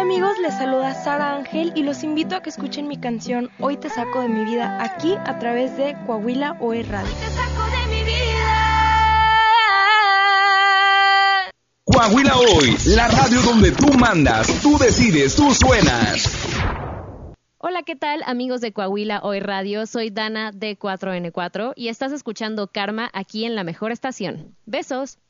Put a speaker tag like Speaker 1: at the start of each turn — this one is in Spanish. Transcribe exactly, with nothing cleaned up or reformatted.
Speaker 1: amigos, les saluda Sara Ángel y los invito a que escuchen mi canción Hoy te saco de mi vida aquí a través de Coahuila Hoy Radio. Hoy te saco de mi vida.
Speaker 2: Coahuila Hoy, la radio donde tú mandas, tú decides, tú suenas.
Speaker 3: Hola, ¿qué tal, amigos de Coahuila Hoy Radio? Soy Dana de cuatro ene cuatro y estás escuchando Karma aquí en la mejor estación. Besos.